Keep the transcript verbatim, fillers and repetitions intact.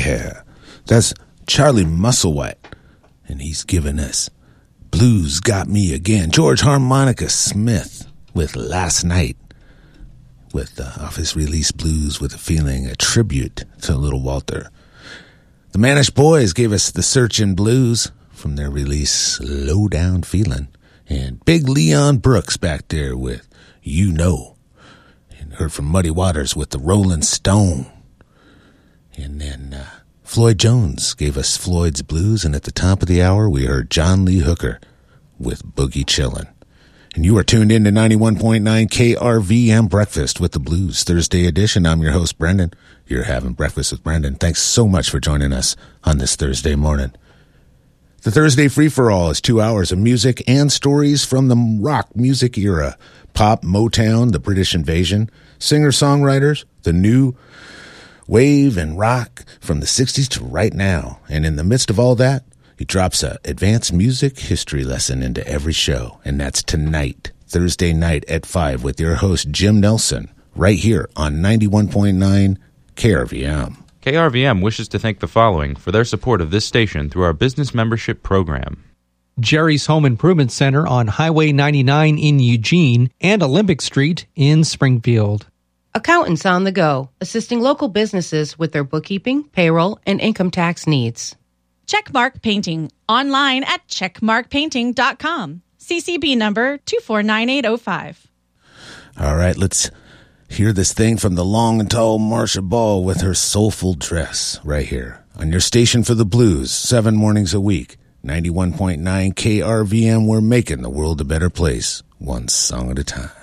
hair. That's Charlie Musselwhite, and he's giving us Blues Got Me Again. George Harmonica Smith with Last Night, with uh, off his release Blues with a Feeling, a tribute to Little Walter. The Manish Boys gave us The Searchin' Blues from their release Low Down Feelin'. And Big Leon Brooks back there with You Know. And heard from Muddy Waters with The Rolling Stone. And then uh, Floyd Jones gave us Floyd's Blues. And at the top of the hour, we heard John Lee Hooker with Boogie Chillin'. And you are tuned in to ninety-one point nine K R V M Breakfast with the Blues Thursday edition. I'm your host, Brendan. You're having breakfast with Brendan. Thanks so much for joining us on this Thursday morning. The Thursday Free-for-All is two hours of music and stories from the rock music era. Pop, Motown, the British Invasion, singer-songwriters, the new wave and rock from the sixties to right now. And in the midst of all that, he drops a advanced music history lesson into every show. And that's tonight, Thursday night at five with your host, Jim Nelson, right here on ninety-one point nine K R V M. K R V M wishes to thank the following for their support of this station through our business membership program. Jerry's Home Improvement Center on Highway ninety-nine in Eugene and Olympic Street in Springfield. Accountants on the Go, assisting local businesses with their bookkeeping, payroll, and income tax needs. Checkmark Painting, online at checkmark painting dot com. C C B number two four nine eight oh five. All right, let's hear this thing from the long and tall Marcia Ball with her soulful dress right here on your station for the blues, seven mornings a week, ninety-one point nine K R V M. We're making the world a better place, one song at a time.